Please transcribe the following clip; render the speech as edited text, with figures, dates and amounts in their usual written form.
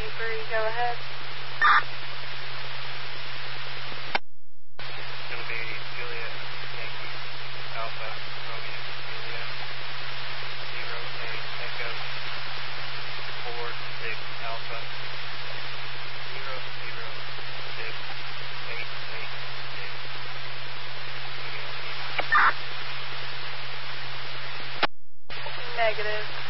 723, go ahead. It's going to be Juliet, Yankee, Alpha, Romeo, Juliet, 08 Echo, 46 Alpha, 006886. Negative.